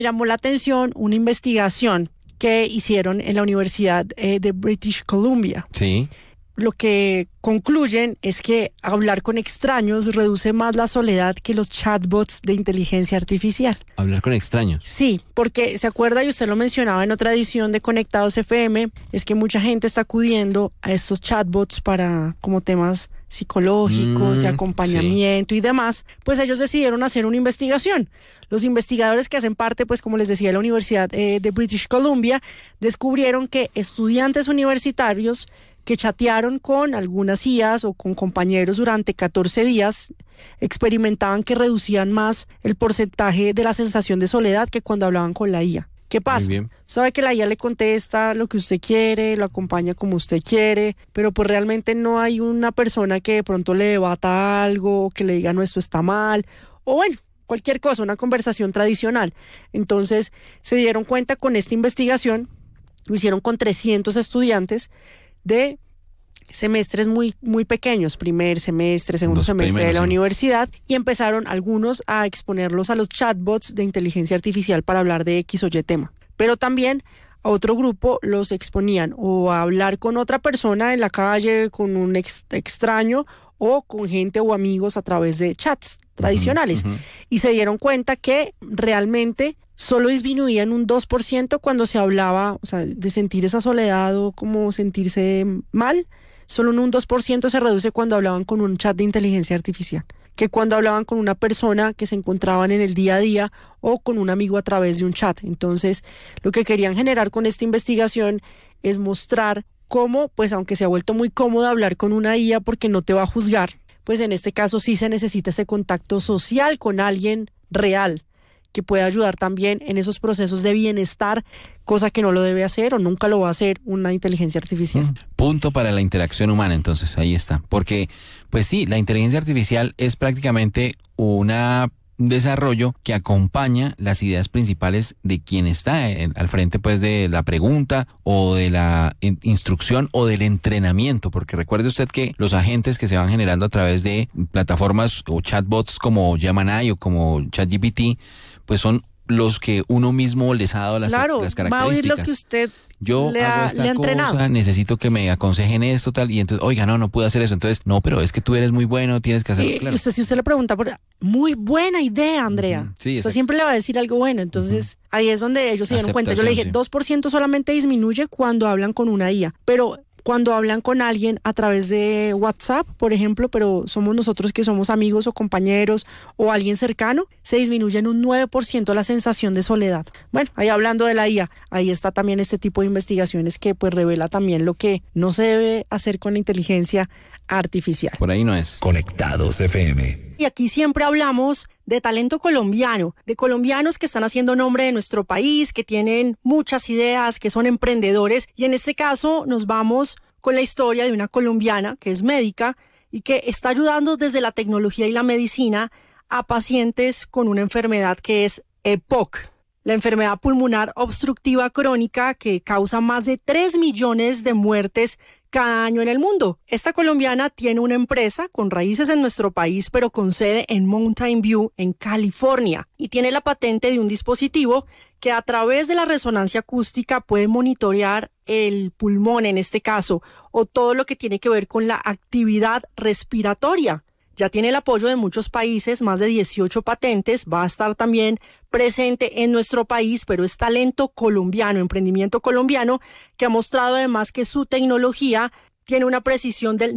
llamó la atención una investigación que hicieron en la Universidad de British Columbia. Sí. Lo que concluyen es que hablar con extraños reduce más la soledad que los chatbots de inteligencia artificial. Hablar con extraños. Sí, porque se acuerda, y usted lo mencionaba en otra edición de Conectados FM, es que mucha gente está acudiendo a estos chatbots para como temas psicológicos, de acompañamiento y demás. Pues ellos decidieron hacer una investigación. Los investigadores que hacen parte, pues como les decía, de la Universidad de British Columbia, descubrieron que estudiantes universitarios que chatearon con algunas IAs o con compañeros durante 14 días, experimentaban que reducían más el porcentaje de la sensación de soledad que cuando hablaban con la IA. ¿Qué pasa? Sabe que la IA le contesta lo que usted quiere, lo acompaña como usted quiere, pero pues realmente no hay una persona que de pronto le debata algo, que le diga no, esto está mal, o bueno, cualquier cosa, una conversación tradicional. Entonces se dieron cuenta con esta investigación, lo hicieron con 300 estudiantes, de semestres muy pequeños, primer semestre, segundo semestre de la universidad, y empezaron algunos a exponerlos a los chatbots de inteligencia artificial para hablar de X o Y tema. Pero también a otro grupo los exponían o a hablar con otra persona en la calle, con un extraño, o con gente o amigos a través de chats tradicionales. Y se dieron cuenta que realmente solo disminuían un 2% cuando se hablaba, o sea, de sentir esa soledad o como sentirse mal. Solo un 2% se reduce cuando hablaban con un chat de inteligencia artificial, que cuando hablaban con una persona que se encontraban en el día a día o con un amigo a través de un chat. Entonces, lo que querían generar con esta investigación es mostrar cómo, pues aunque se ha vuelto muy cómodo hablar con una IA porque no te va a juzgar, pues en este caso sí se necesita ese contacto social con alguien real, que pueda ayudar también en esos procesos de bienestar, cosa que no lo debe hacer o nunca lo va a hacer una inteligencia artificial. Punto para la interacción humana, entonces, ahí está. Porque, pues sí, la inteligencia artificial es prácticamente un desarrollo que acompaña las ideas principales de quien está al frente, pues, de la pregunta o de la instrucción o del entrenamiento, porque recuerde usted que los agentes que se van generando a través de plataformas o chatbots como Gemini o como ChatGPT, pues son los que uno mismo les ha dado las características. Va a oír lo que usted yo hago esta cosa, necesito que me aconsejen esto, tal, y entonces, oiga, no pude hacer eso, entonces, no, pero es que tú eres muy bueno, tienes que hacerlo, claro. Si usted le pregunta, muy buena idea, Andrea. Sí, usted siempre le va a decir algo bueno, entonces ahí es donde ellos se dieron cuenta. Yo le dije, 2% solamente disminuye cuando hablan con una IA, pero cuando hablan con alguien a través de WhatsApp, por ejemplo, pero somos nosotros que somos amigos o compañeros o alguien cercano, se disminuye en un 9% la sensación de soledad. Bueno, ahí hablando de la IA, ahí está también este tipo de investigaciones que pues revela también lo que no se debe hacer con la inteligencia artificial. Por ahí no es. Conectados FM. Y aquí siempre hablamos de talento colombiano, de colombianos que están haciendo nombre de nuestro país, que tienen muchas ideas, que son emprendedores, y en este caso nos vamos con la historia de una colombiana que es médica y que está ayudando desde la tecnología y la medicina a pacientes con una enfermedad que es EPOC, la enfermedad pulmonar obstructiva crónica que causa más de 3 millones de muertes cada año en el mundo. Esta colombiana tiene una empresa con raíces en nuestro país, pero con sede en Mountain View, en California, y tiene la patente de un dispositivo que a través de la resonancia acústica puede monitorear el pulmón en este caso, o todo lo que tiene que ver con la actividad respiratoria. Ya tiene el apoyo de muchos países, más de 18 patentes, va a estar también presente en nuestro país, pero es talento colombiano, emprendimiento colombiano, que ha mostrado además que su tecnología tiene una precisión del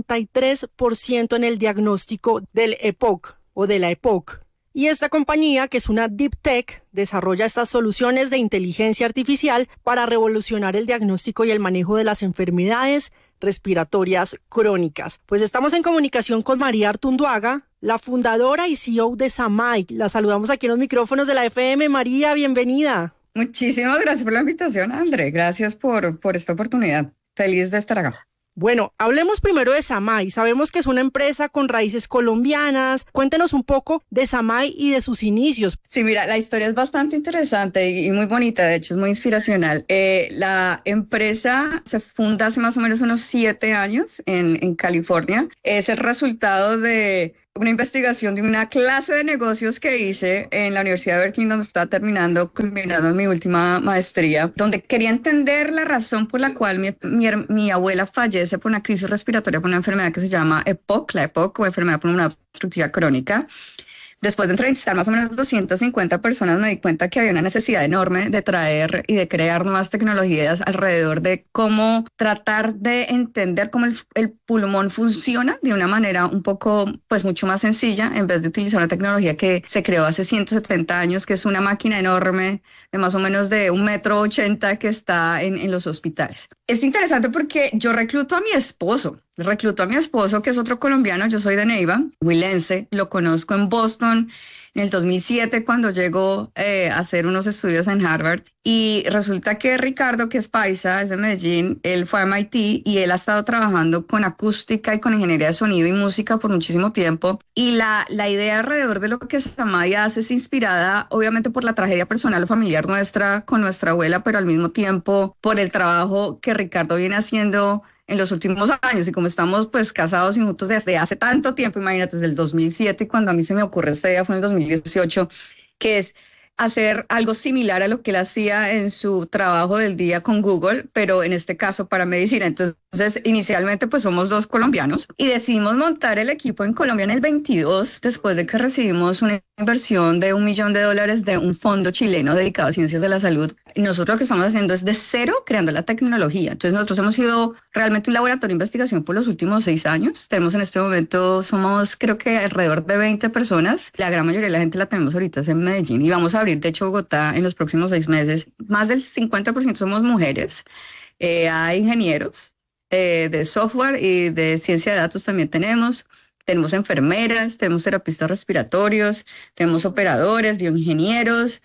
93% en el diagnóstico del EPOC o de la EPOC. Y esta compañía, que es una Deep Tech, desarrolla estas soluciones de inteligencia artificial para revolucionar el diagnóstico y el manejo de las enfermedades respiratorias crónicas. Pues estamos en comunicación con María Artunduaga, la fundadora y CEO de Samai. La saludamos aquí en los micrófonos de la FM. María, bienvenida. Muchísimas gracias por la invitación, André. Gracias por esta oportunidad. Feliz de estar acá. Bueno, hablemos primero de Samai. Sabemos que es una empresa con raíces colombianas. Cuéntenos un poco de Samai y de sus inicios. Sí, mira, la historia es bastante interesante y muy bonita, de hecho es muy inspiracional. La empresa se funda hace más o menos unos 7 años en California. Es el resultado de una investigación de una clase de negocios que hice en la Universidad de Berkeley, donde estaba culminando mi última maestría, donde quería entender la razón por la cual mi abuela fallece por una crisis respiratoria, por una enfermedad que se llama EPOC, la EPOC, o enfermedad pulmonar obstructiva crónica. Después de entrevistar más o menos 250 personas, me di cuenta que había una necesidad enorme de traer y de crear nuevas tecnologías alrededor de cómo tratar de entender cómo el pulmón funciona de una manera un poco, pues mucho más sencilla, en vez de utilizar una tecnología que se creó hace 170 años, que es una máquina enorme de más o menos de 1,80 m que está en los hospitales. Es interesante porque yo recluto a mi esposo, que es otro colombiano. Yo soy de Neiva, huilense, lo conozco en Boston en el 2007 cuando llegó a hacer unos estudios en Harvard, y resulta que Ricardo, que es paisa, es de Medellín, él fue a MIT y él ha estado trabajando con acústica y con ingeniería de sonido y música por muchísimo tiempo, y la idea alrededor de lo que Samay hace es inspirada obviamente por la tragedia personal o familiar nuestra con nuestra abuela, pero al mismo tiempo por el trabajo que Ricardo viene haciendo en los últimos años. Y como estamos pues casados y juntos desde hace tanto tiempo, imagínate, desde el 2007, y cuando a mí se me ocurre esta idea fue en el 2018, que es hacer algo similar a lo que él hacía en su trabajo del día con Google, pero en este caso para medicina. Entonces, inicialmente pues somos dos colombianos y decidimos montar el equipo en Colombia en el 22, después de que recibimos una inversión de $1 millón de un fondo chileno dedicado a ciencias de la salud. Y nosotros lo que estamos haciendo es de cero creando la tecnología. Entonces nosotros hemos sido realmente un laboratorio de investigación por los últimos 6 años. Tenemos en este momento, somos creo que alrededor de 20 personas. La gran mayoría de la gente la tenemos ahorita en Medellín y vamos a abrir de hecho Bogotá en los próximos 6 meses. Más del 50% somos mujeres. Hay ingenieros de software y de ciencia de datos también tenemos enfermeras, tenemos terapistas respiratorios, tenemos operadores, bioingenieros,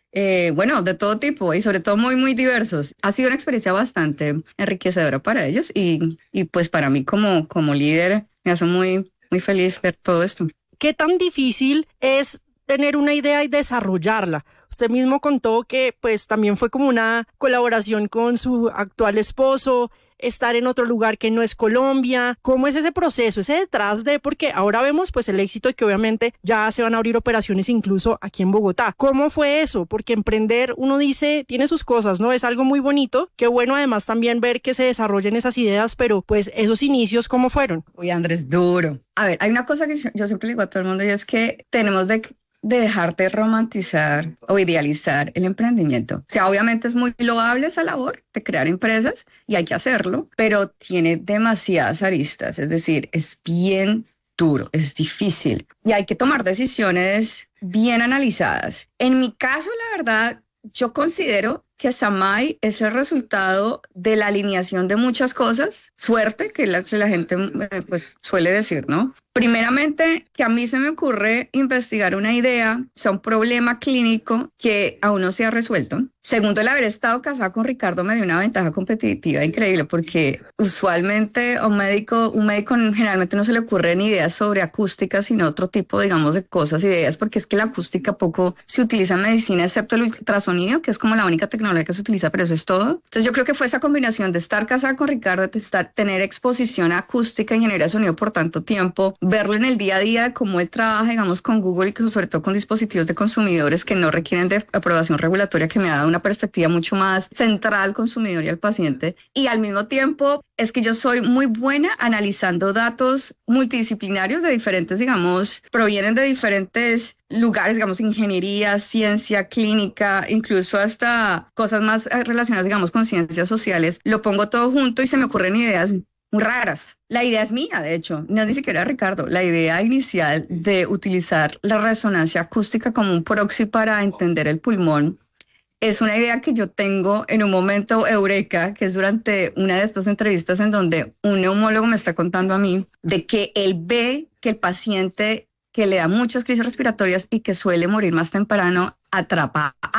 bueno, de todo tipo y sobre todo muy, muy diversos. Ha sido una experiencia bastante enriquecedora para ellos y pues para mí como líder me hace muy, muy feliz ver todo esto. ¿Qué tan difícil es tener una idea y desarrollarla? Usted mismo contó que pues también fue como una colaboración con su actual esposo, estar en otro lugar que no es Colombia. ¿Cómo es ese proceso, ese detrás de? Porque ahora vemos pues el éxito y que obviamente ya se van a abrir operaciones incluso aquí en Bogotá. ¿Cómo fue eso? Porque emprender, uno dice, tiene sus cosas, ¿no? Es algo muy bonito. Qué bueno además también ver que se desarrollen esas ideas, pero pues esos inicios, ¿cómo fueron? Uy, Andrés, duro. A ver, hay una cosa que yo siempre le digo a todo el mundo y es que tenemos de dejar de romantizar o idealizar el emprendimiento. O sea, obviamente es muy loable esa labor de crear empresas y hay que hacerlo, pero tiene demasiadas aristas, es decir, es bien duro, es difícil y hay que tomar decisiones bien analizadas. En mi caso, la verdad, yo considero que Samay es el resultado de la alineación de muchas cosas, suerte, que la gente pues suele decir, ¿no? Primeramente, que a mí se me ocurre investigar una idea, o sea, un problema clínico que aún no se ha resuelto. Segundo, el haber estado casada con Ricardo me dio una ventaja competitiva increíble, porque usualmente a un médico generalmente no se le ocurren ideas sobre acústica, sino otro tipo, digamos, de cosas, ideas, porque es que la acústica poco se utiliza en medicina, excepto el ultrasonido, que es como la única tecnología que se utiliza, pero eso es todo. Entonces yo creo que fue esa combinación de estar casada con Ricardo, de tener exposición a acústica y ingeniería de sonido por tanto tiempo, verlo en el día a día de cómo él trabaja, digamos, con Google y sobre todo con dispositivos de consumidores que no requieren de aprobación regulatoria, que me ha dado una perspectiva mucho más central al consumidor y al paciente. Y al mismo tiempo es que yo soy muy buena analizando datos multidisciplinarios de diferentes, digamos, provienen de diferentes lugares, digamos, ingeniería, ciencia, clínica, incluso hasta cosas más relacionadas, digamos, con ciencias sociales. Lo pongo todo junto y se me ocurren ideas muy raras. La idea es mía, de hecho, no es ni siquiera Ricardo. La idea inicial de utilizar la resonancia acústica como un proxy para entender el pulmón es una idea que yo tengo en un momento eureka, que es durante una de estas entrevistas en donde un neumólogo me está contando a mí de que él ve que el paciente que le da muchas crisis respiratorias y que suele morir más temprano atrapa aire.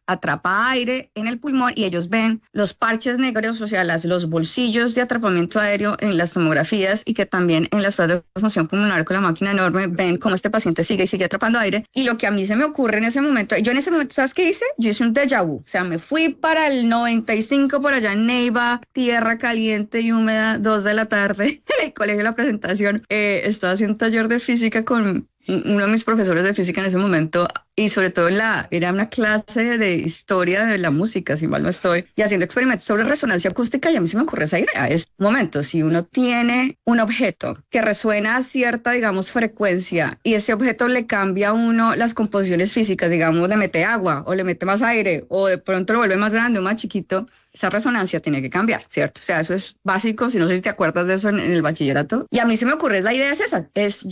atrapa aire en el pulmón y ellos ven los parches negros, o sea, los bolsillos de atrapamiento aéreo en las tomografías y que también en las pruebas de función pulmonar con la máquina enorme ven cómo este paciente sigue y sigue atrapando aire. Y lo que a mí se me ocurre en ese momento, yo en ese momento, ¿sabes qué hice? Yo hice un déjà vu, o sea, me fui para el 95 por allá en Neiva, tierra caliente y húmeda, 2 de la tarde, en el colegio de la presentación. Estaba haciendo un taller de física con uno de mis profesores de física en ese momento y sobre todo era una clase de historia de la música, si mal no estoy, y haciendo experimentos sobre resonancia acústica y a mí se me ocurre esa idea. Es un momento, si uno tiene un objeto que resuena a cierta, digamos, frecuencia y ese objeto le cambia a uno las composiciones físicas, digamos, le mete agua o le mete más aire o de pronto lo vuelve más grande o más chiquito, esa resonancia tiene que cambiar, ¿cierto? O sea, eso es básico, si no sé si te acuerdas de eso en el bachillerato. Y a mí se me ocurre, la idea es esa,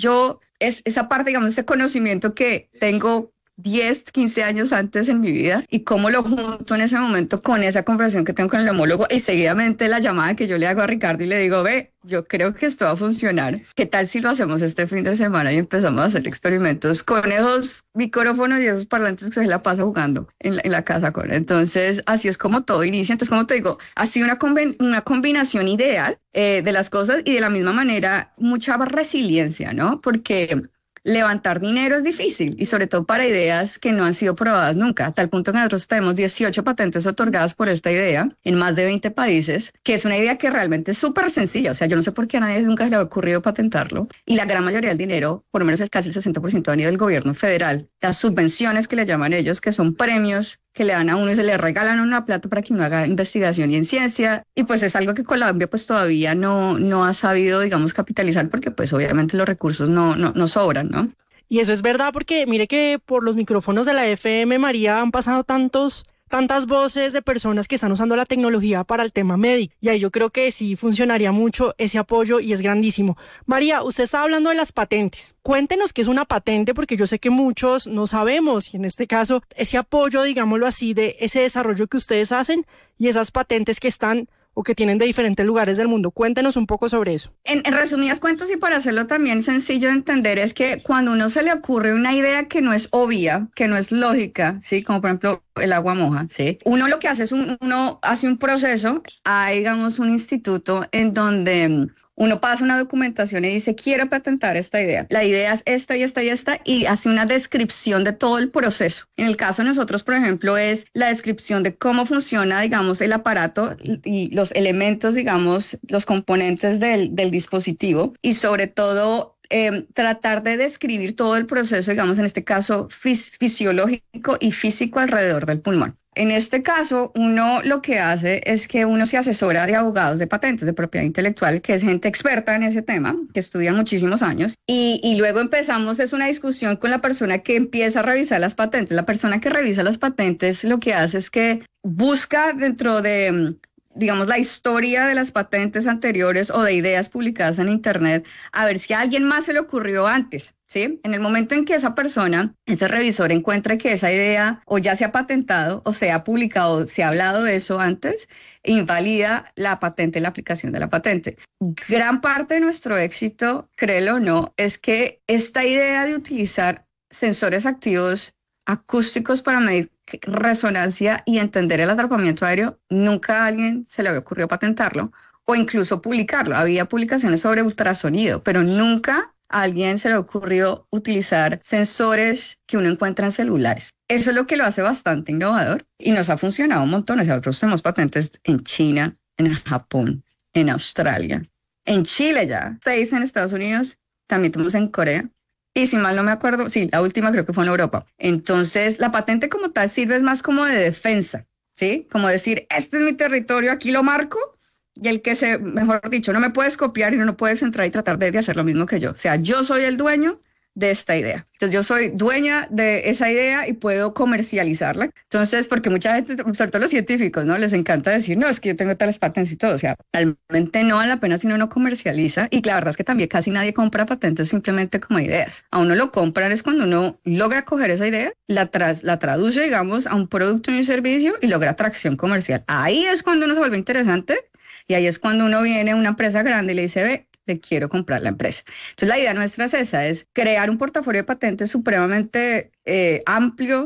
es esa parte, digamos, ese conocimiento que tengo 10, 15 años antes en mi vida y cómo lo junto en ese momento con esa conversación que tengo con el neumólogo y seguidamente la llamada que yo le hago a Ricardo y le digo, ve, yo creo que esto va a funcionar. ¿Qué tal si lo hacemos este fin de semana y empezamos a hacer experimentos con esos micrófonos y esos parlantes que se la pasa jugando en la casa con? Entonces, así es como todo inicia. Entonces, como te digo, ha sido una combinación ideal de las cosas y de la misma manera mucha resiliencia, ¿no? Porque levantar dinero es difícil y sobre todo para ideas que no han sido probadas nunca, a tal punto que nosotros tenemos 18 patentes otorgadas por esta idea en más de 20 países, que es una idea que realmente es súper sencilla, o sea, yo no sé por qué a nadie nunca se le ha ocurrido patentarlo y la gran mayoría del dinero, por lo menos casi el 60% ha venido del gobierno federal, las subvenciones que le llaman ellos, que son premios que le dan a uno y se le regalan una plata para que uno haga investigación y en ciencia, y pues es algo que Colombia pues todavía no ha sabido, digamos, capitalizar porque pues obviamente los recursos no sobran, ¿no? Y eso es verdad porque mire que por los micrófonos de la FM, María, han pasado tantas voces de personas que están usando la tecnología para el tema médico. Y ahí yo creo que sí funcionaría mucho ese apoyo y es grandísimo. María, usted está hablando de las patentes. Cuéntenos qué es una patente porque yo sé que muchos no sabemos y en este caso ese apoyo, digámoslo así, de ese desarrollo que ustedes hacen y esas patentes que están o que tienen de diferentes lugares del mundo. Cuéntenos un poco sobre eso. En resumidas cuentas y para hacerlo también sencillo de entender es que cuando a uno se le ocurre una idea que no es obvia, que no es lógica, ¿sí? Como por ejemplo el agua moja, ¿sí? Uno lo que hace es uno hace un proceso, hay digamos un instituto en donde uno pasa una documentación y dice, quiero patentar esta idea. La idea es esta y esta y esta y hace una descripción de todo el proceso. En el caso de nosotros, por ejemplo, es la descripción de cómo funciona, digamos, el aparato y los elementos, digamos, los componentes del dispositivo y sobre todo tratar de describir todo el proceso, digamos, en este caso fisiológico y físico alrededor del pulmón. En este caso, uno lo que hace es que uno se asesora de abogados de patentes de propiedad intelectual, que es gente experta en ese tema, que estudia muchísimos años, y luego empezamos, es una discusión con la persona que empieza a revisar las patentes. La persona que revisa las patentes lo que hace es que busca dentro de, digamos, la historia de las patentes anteriores o de ideas publicadas en Internet, a ver si a alguien más se le ocurrió antes, ¿sí? En el momento en que esa persona, ese revisor, encuentre que esa idea o ya se ha patentado o se ha publicado, se ha hablado de eso antes, invalida la patente, la aplicación de la patente. Gran parte de nuestro éxito, créelo o no, es que esta idea de utilizar sensores activos acústicos para medir resonancia y entender el atrapamiento aéreo, nunca a alguien se le había ocurrido patentarlo o incluso publicarlo. Había publicaciones sobre ultrasonido, pero nunca a alguien se le ocurrió utilizar sensores que uno encuentra en celulares. Eso es lo que lo hace bastante innovador y nos ha funcionado un montón. Nosotros tenemos patentes en China, en Japón, en Australia, en Chile ya, 6 en Estados Unidos, también tenemos en Corea. Y si mal no me acuerdo, sí, la última creo que fue en Europa. Entonces, la patente como tal sirve es más como de defensa, ¿sí? Como decir, este es mi territorio, aquí lo marco, y mejor dicho, no me puedes copiar y no puedes entrar y tratar de hacer lo mismo que yo. O sea, yo soy el dueño de esta idea. Entonces, yo soy dueña de esa idea y puedo comercializarla. Entonces, porque mucha gente, sobre todo los científicos, ¿no? Les encanta decir, no, es que yo tengo tales patentes y todo. O sea, realmente no vale la pena si uno no comercializa. Y la verdad es que también casi nadie compra patentes simplemente como ideas. A uno lo compran es cuando uno logra coger esa idea, la traduce, digamos, a un producto y un servicio y logra atracción comercial. Ahí es cuando uno se vuelve interesante y ahí es cuando uno viene a una empresa grande y le dice, ve, le quiero comprar la empresa. Entonces la idea nuestra es esa, es crear un portafolio de patentes supremamente amplio,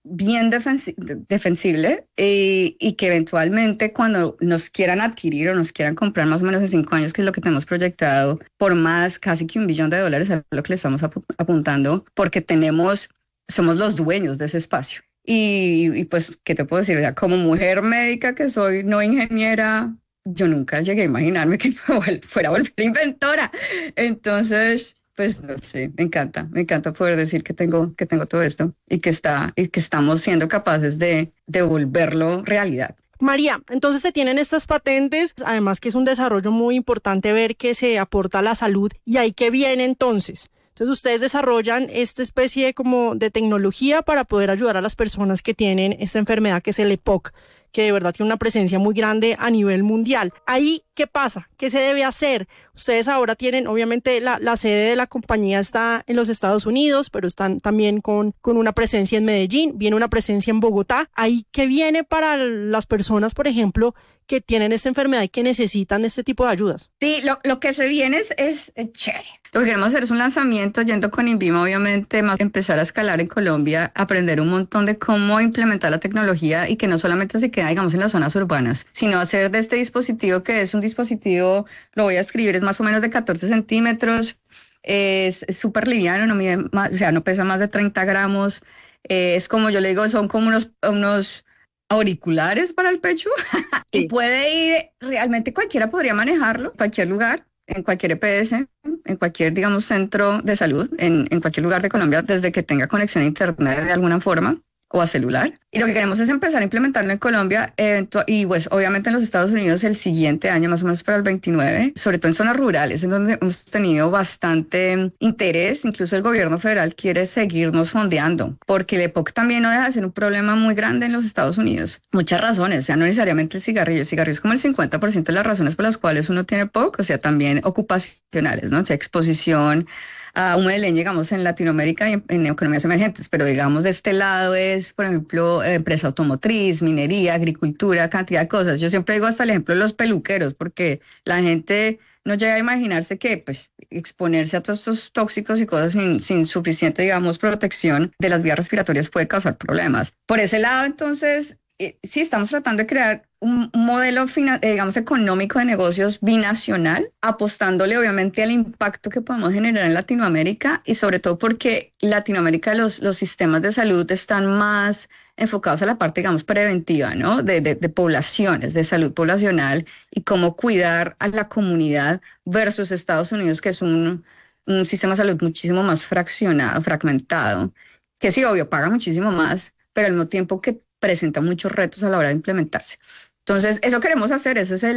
bien defensible y que eventualmente cuando nos quieran adquirir o nos quieran comprar más o menos en 5 años, que es lo que tenemos proyectado, por más casi que $1 billón es lo que le estamos apuntando, porque somos los dueñños de ese espacio. Y pues, ¿qué te puedo decir? O sea, como mujer médica que soy, no ingeniera, yo nunca llegué a imaginarme que fuera a volver inventora. Entonces, pues no sé, me encanta poder decir que tengo todo esto y que estamos siendo capaces de volverlo realidad. María, entonces se tienen estas patentes, además que es un desarrollo muy importante ver que se aporta a la salud, y ahí que viene entonces. Entonces ustedes desarrollan esta especie como de tecnología para poder ayudar a las personas que tienen esta enfermedad que es el EPOC, que de verdad tiene una presencia muy grande a nivel mundial. Ahí, ¿qué pasa? ¿Qué se debe hacer? Ustedes ahora tienen, obviamente, la sede de la compañía está en los Estados Unidos, pero están también con una presencia en Medellín, viene una presencia en Bogotá. Ahí, ¿qué viene para las personas, por ejemplo, que tienen esta enfermedad y que necesitan este tipo de ayudas? Sí, lo que se viene es chévere. Lo que queremos hacer es un lanzamiento yendo con INVIMA, obviamente, más empezar a escalar en Colombia, aprender un montón de cómo implementar la tecnología y que no solamente se queda, digamos, en las zonas urbanas, sino hacer de este dispositivo, que es un dispositivo, lo voy a escribir, es más o menos de 14 centímetros, es súper liviano, no pesa más de 30 gramos, es como yo le digo, son como unos auriculares para el pecho. Sí. Y puede ir, realmente cualquiera podría manejarlo, en cualquier lugar, en cualquier EPS, en cualquier, digamos, centro de salud, en cualquier lugar de Colombia, desde que tenga conexión a internet de alguna forma o a celular. Y lo que queremos es empezar a implementarlo en Colombia y pues obviamente en los Estados Unidos el siguiente año, más o menos para el 29, sobre todo en zonas rurales, en donde hemos tenido bastante interés. Incluso el gobierno federal quiere seguirnos fondeando, porque el EPOC también no deja de ser un problema muy grande en los Estados Unidos. Muchas razones, o sea, no necesariamente el cigarrillo es como el 50% de las razones por las cuales uno tiene EPOC, o sea, también ocupacionales, ¿no? O sea, exposición a humo de leña, digamos, en Latinoamérica y en economías emergentes, pero digamos de este lado es, por ejemplo, empresa automotriz, minería, agricultura, cantidad de cosas. Yo siempre digo hasta el ejemplo de los peluqueros, porque la gente no llega a imaginarse que pues exponerse a todos estos tóxicos y cosas sin suficiente, digamos, protección de las vías respiratorias puede causar problemas. Por ese lado, entonces, sí estamos tratando de crear un modelo, digamos, económico de negocios binacional, apostándole obviamente al impacto que podemos generar en Latinoamérica, y sobre todo porque Latinoamérica los sistemas de salud están más enfocados a la parte, digamos, preventiva, ¿no? De poblaciones, de salud poblacional y cómo cuidar a la comunidad versus Estados Unidos, que es un sistema de salud muchísimo más fragmentado, que sí, obvio, paga muchísimo más, pero al mismo tiempo que presenta muchos retos a la hora de implementarse. Entonces, eso queremos hacer, eso es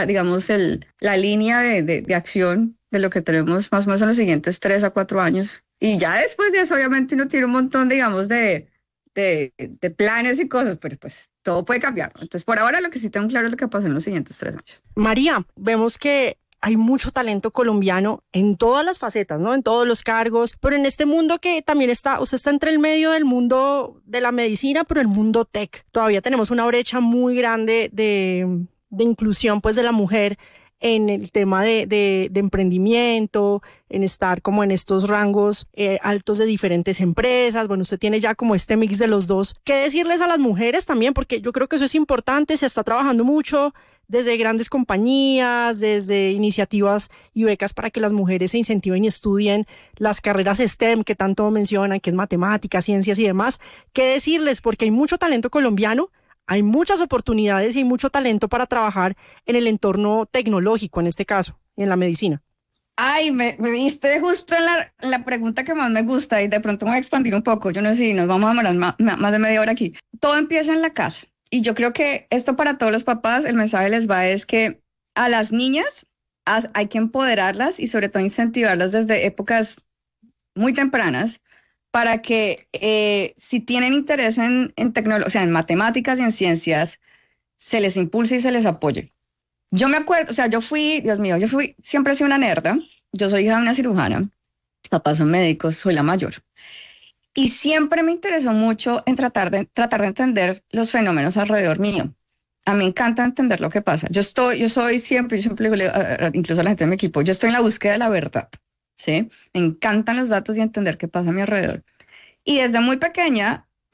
la línea de acción de lo que tenemos más o menos en los siguientes 3 a 4 años. Y ya después de eso, obviamente, uno tiene un montón, digamos, de planes y cosas, pero pues todo puede cambiar, ¿no? Entonces, por ahora lo que sí tengo claro es lo que pasa en los siguientes 3 años. María, vemos que hay mucho talento colombiano en todas las facetas, ¿no? En todos los cargos, pero en este mundo que también usted está entre el medio del mundo de la medicina, pero el mundo tech. Todavía tenemos una brecha muy grande de inclusión, pues, de la mujer en el tema de emprendimiento, en estar como en estos rangos altos de diferentes empresas. Bueno, usted tiene ya como este mix de los dos. ¿Qué decirles a las mujeres también? Porque yo creo que eso es importante, se está trabajando mucho desde grandes compañías, desde iniciativas y becas para que las mujeres se incentiven y estudien las carreras STEM que tanto mencionan, que es matemáticas, ciencias y demás. ¿Qué decirles? Porque hay mucho talento colombiano, hay muchas oportunidades y hay mucho talento para trabajar en el entorno tecnológico, en este caso, en la medicina. Ay, me diste justo en la pregunta que más me gusta, y de pronto me voy a expandir un poco. Yo no sé si nos vamos a demorar más de media hora aquí. Todo empieza en la casa. Y yo creo que esto para todos los papás, el mensaje les va es que a las niñas hay que empoderarlas y sobre todo incentivarlas desde épocas muy tempranas para que si tienen interés en tecnología, o sea, en matemáticas y en ciencias, se les impulse y se les apoye. Yo me acuerdo, o sea, siempre he sido una nerda. Yo soy hija de una cirujana, mis papás son médicos, soy la mayor. Y siempre me interesó mucho en tratar de entender los fenómenos alrededor mío. A mí me encanta entender lo que pasa. Yo siempre digo, incluso a la gente de mi equipo, yo estoy en la búsqueda de la verdad, ¿sí? Me encantan los datos y entender qué pasa a mi alrededor. Y desde muy pequeña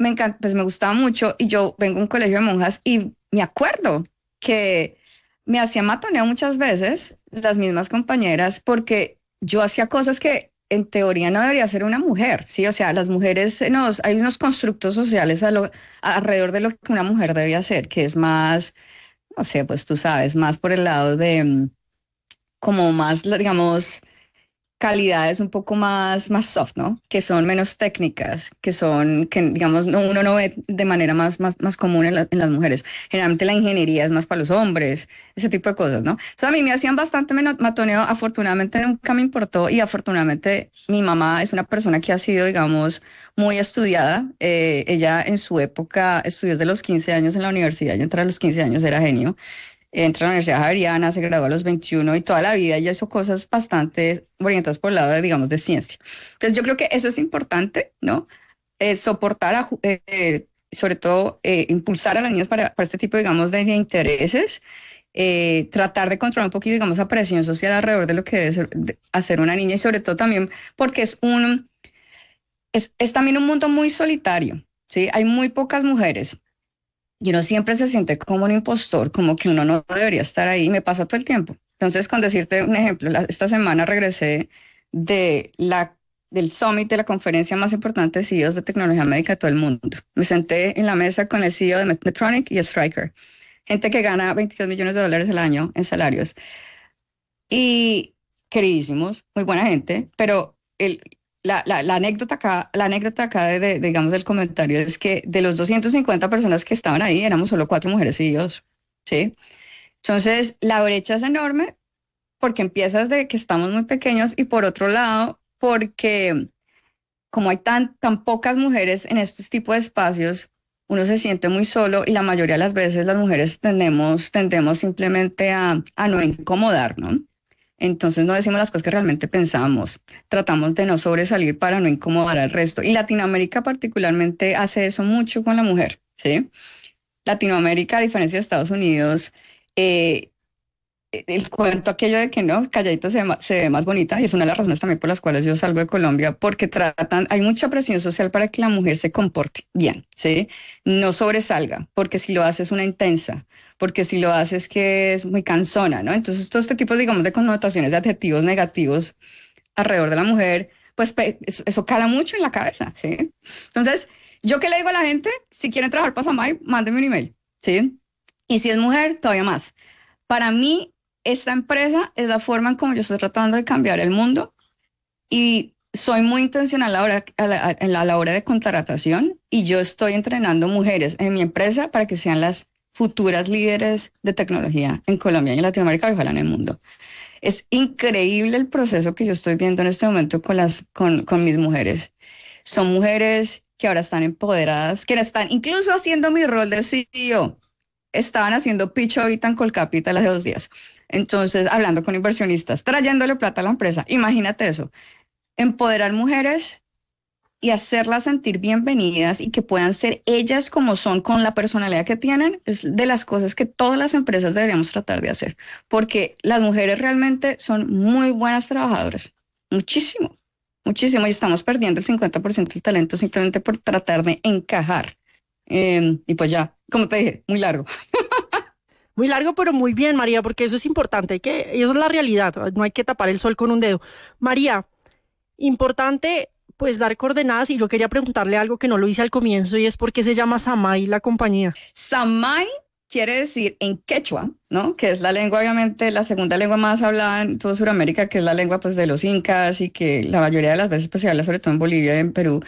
me encanta, pues me gustaba mucho y yo vengo a un colegio de monjas y me acuerdo que me hacía matoneo muchas veces las mismas compañeras porque yo hacía cosas que en teoría no debería hacer una mujer, ¿sí? O sea, las mujeres, hay unos constructos sociales alrededor de lo que una mujer debe hacer, que es más, no sé, pues tú sabes, más por el lado de como más, digamos, calidades un poco más soft, ¿no? Que son menos técnicas, que digamos, uno no ve de manera más común en las mujeres. Generalmente la ingeniería es más para los hombres, ese tipo de cosas, ¿no? Entonces a mí me hacían bastante matoneo, afortunadamente nunca me importó y afortunadamente mi mamá es una persona que ha sido, digamos, muy estudiada. Ella en su época estudió desde los 15 años en la universidad, yo entré a los 15 años, era genio. Entra a la Universidad Javeriana, se graduó a los 21 y toda la vida ella hizo cosas bastante orientadas por el lado de, digamos, de ciencia. Entonces yo creo que eso es importante, ¿no? Soportar, sobre todo, impulsar a las niñas para este tipo, digamos, de también tratar de controlar un poquito, digamos, la presión social alrededor de lo que debe hacer una niña y sobre todo también porque es también un mundo muy solitario, ¿sí? Hay muy pocas mujeres. Y uno siempre se siente como un impostor, como que uno no debería estar ahí, me pasa todo el tiempo. Entonces, con decirte un ejemplo, esta semana regresé del summit, de la conferencia más importante de CEOs de tecnología médica de todo el mundo. Me senté en la mesa con el CEO de Medtronic y Stryker, gente que gana $22 millones al año en salarios. Y queridísimos, muy buena gente, pero la anécdota acá digamos, del comentario es que de los 250 personas que estaban ahí, éramos solo 4 mujeres CEOs, ¿sí? Entonces, la brecha es enorme porque empiezas de que estamos muy pequeños y por otro lado, porque como hay tan pocas mujeres en estos tipos de espacios, uno se siente muy solo y la mayoría de las veces las mujeres tendemos simplemente a no incomodar, ¿no? Entonces no decimos las cosas que realmente pensamos, tratamos de no sobresalir para no incomodar al resto. Y Latinoamérica particularmente hace eso mucho con la mujer, ¿sí? Latinoamérica, a diferencia de Estados Unidos, el cuento aquello de que no, calladita se ve más bonita, y es una de las razones también por las cuales yo salgo de Colombia, porque hay mucha presión social para que la mujer se comporte bien, ¿sí? No sobresalga, porque si lo hace es una intensa, porque si lo hace es que es muy cansona, ¿no? Entonces todo este tipo, digamos, de connotaciones de adjetivos negativos alrededor de la mujer, pues eso cala mucho en la cabeza, ¿sí? Entonces, ¿yo qué le digo a la gente? Si quieren trabajar para Samay, mándenme un email, ¿sí? Y si es mujer, todavía más. Para mí, esta empresa es la forma en cómo yo estoy tratando de cambiar el mundo y soy muy intencional a la hora de contratación y yo estoy entrenando mujeres en mi empresa para que sean las futuras líderes de tecnología en Colombia y en Latinoamérica y ojalá en el mundo. Es increíble el proceso que yo estoy viendo en este momento con mis mujeres. Son mujeres que ahora están empoderadas, que están incluso haciendo mi rol de CEO. Estaban haciendo pitch ahorita en Colcapital hace 2 días. Entonces, hablando con inversionistas, trayéndole plata a la empresa. Imagínate eso. Empoderar mujeres y hacerlas sentir bienvenidas y que puedan ser ellas como son con la personalidad que tienen, es de las cosas que todas las empresas deberíamos tratar de hacer. Porque las mujeres realmente son muy buenas trabajadoras. Muchísimo, muchísimo. Y estamos perdiendo el 50% del talento simplemente por tratar de encajar. Y pues ya, como te dije, muy largo. Muy largo, pero muy bien, María, porque eso es importante. Eso es la realidad. No hay que tapar el sol con un dedo. María, importante pues dar coordenadas y yo quería preguntarle algo que no lo hice al comienzo y es por qué se llama Samay la compañía. Samay quiere decir en quechua, ¿no? Que es la lengua, obviamente, la segunda lengua más hablada en toda Sudamérica, que es la lengua pues de los incas y que la mayoría de las veces pues se habla sobre todo en Bolivia y en Perú.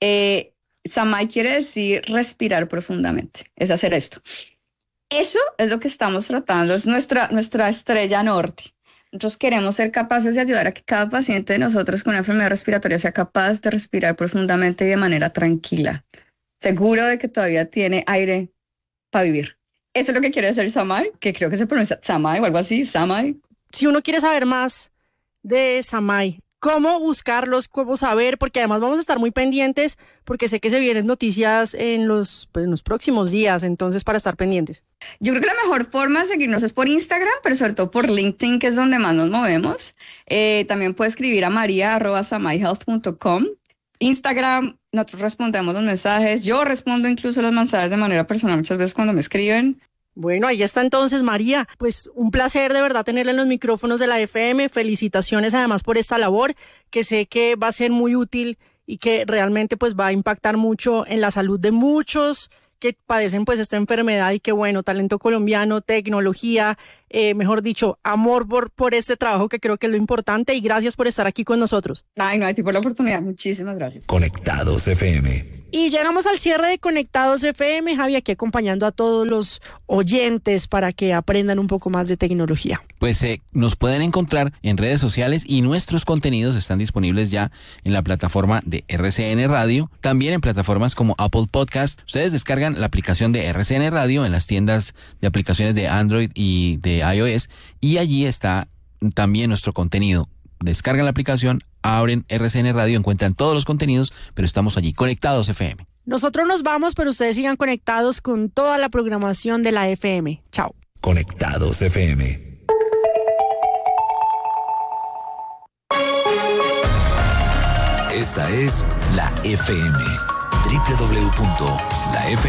Samay quiere decir respirar profundamente, es hacer esto. Eso es lo que estamos tratando, es nuestra estrella norte. Nosotros queremos ser capaces de ayudar a que cada paciente de nosotros con una enfermedad respiratoria sea capaz de respirar profundamente y de manera tranquila, seguro de que todavía tiene aire para vivir. Eso es lo que quiere decir Samay, que creo que se pronuncia Samay o algo así, Samay. Si uno quiere saber más de Samay, ¿cómo buscarlos? ¿Cómo saber? Porque además vamos a estar muy pendientes porque sé que se vienen noticias en los próximos días, entonces para estar pendientes. Yo creo que la mejor forma de seguirnos es por Instagram, pero sobre todo por LinkedIn, que es donde más nos movemos. También puede escribir a maria@samayhealth.com. Instagram, nosotros respondemos los mensajes, yo respondo incluso los mensajes de manera personal muchas veces cuando me escriben. Bueno, ahí está entonces, María. Pues un placer de verdad tenerla en los micrófonos de la FM. Felicitaciones además por esta labor, que sé que va a ser muy útil y que realmente pues va a impactar mucho en la salud de muchos que padecen pues esta enfermedad, y que bueno, talento colombiano, tecnología, mejor dicho, amor por este trabajo, que creo que es lo importante, y gracias por estar aquí con nosotros. Ay, no, a ti por la oportunidad, muchísimas gracias. Conectados FM. Y llegamos al cierre de Conectados FM, Javi, aquí acompañando a todos los oyentes para que aprendan un poco más de tecnología. Pues nos pueden encontrar en redes sociales y nuestros contenidos están disponibles ya en la plataforma de RCN Radio, también en plataformas como Apple Podcast. Ustedes descargan la aplicación de RCN Radio en las tiendas de aplicaciones de Android y de iOS, y allí está también nuestro contenido. Descargan la aplicación, abren RCN Radio, encuentran todos los contenidos, pero estamos allí, Conectados FM. Nosotros nos vamos, pero ustedes sigan conectados con toda la programación de la FM. Chao. Conectados FM. Esta es la FM. www.lafm